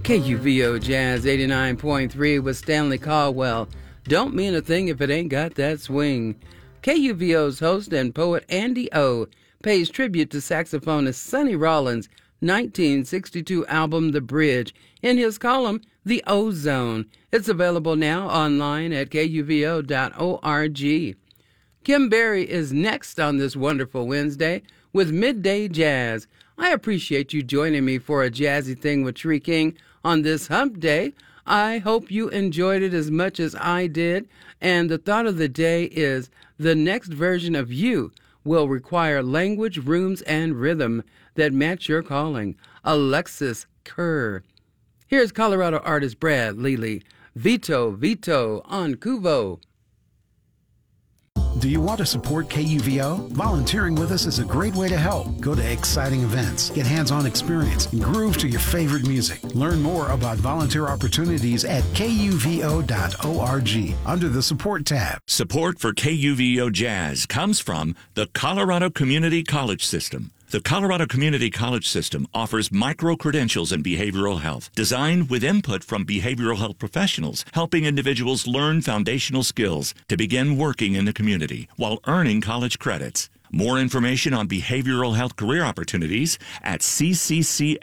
KUVO Jazz 89.3 with Stanley Caldwell. Don't mean a thing if it ain't got that swing. KUVO's host and poet Andy O pays tribute to saxophonist Sonny Rollins' 1962 album The Bridge in his column The O-Zone. It's available now online at kuvo.org. Kim Berry is next on this wonderful Wednesday with Midday Jazz. I appreciate you joining me for a jazzy thing with Tree King on this hump day. I hope you enjoyed it as much as I did. And the thought of the day is the next version of you will require language, rooms, and rhythm that match your calling. Alexis Kerr. Here's Colorado artist Brad Lely. Vito on Kuvo. Do you want to support KUVO? Volunteering with us is a great way to help. Go to exciting events, get hands-on experience, and groove to your favorite music. Learn more about volunteer opportunities at kuvo.org under the Support tab. Support for KUVO Jazz comes from the Colorado Community College System. The Colorado Community College System offers micro-credentials in behavioral health, designed with input from behavioral health professionals, helping individuals learn foundational skills to begin working in the community while earning college credits. More information on behavioral health career opportunities at cccs.edu.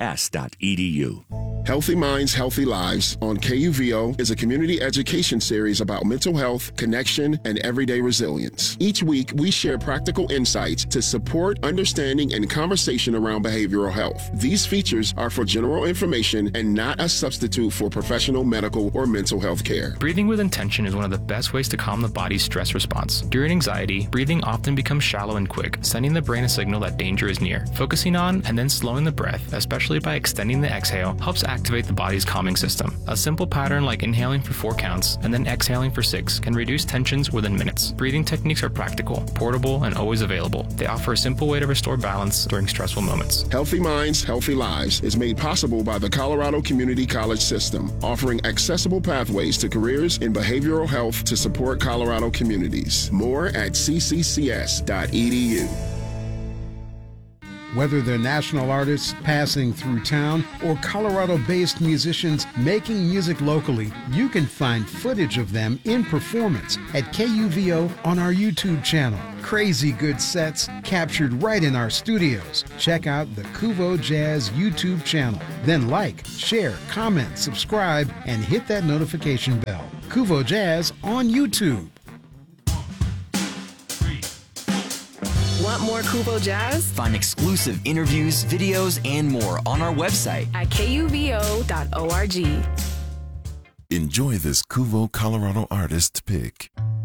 Healthy Minds, Healthy Lives on KUVO is a community education series about mental health, connection, and everyday resilience. Each week, we share practical insights to support understanding and conversation around behavioral health. These features are for general information and not a substitute for professional medical or mental health care. Breathing with intention is one of the best ways to calm the body's stress response. During anxiety, breathing often becomes shallow and quick, sending the brain a signal that danger is near. Focusing on and then slowing the breath, especially by extending the exhale, helps activate the body's calming system. A simple pattern like inhaling for 4 counts and then exhaling for 6 can reduce tensions within minutes. Breathing techniques are practical, portable, and always available. They offer a simple way to restore balance during stressful moments. Healthy Minds, Healthy Lives is made possible by the Colorado Community College System, offering accessible pathways to careers in behavioral health to support Colorado communities. More at cccs.edu. Whether they're national artists passing through town or Colorado-based musicians making music locally, you can find footage of them in performance at KUVO on our YouTube channel. Crazy good sets captured right in our studios. Check out the Kuvo Jazz YouTube channel. Then like, share, comment, subscribe, and hit that notification bell. Kuvo Jazz on YouTube. Want more Kuvo Jazz? Find exclusive interviews, videos, and more on our website at kuvo.org. Enjoy this Kuvo Colorado artist pick.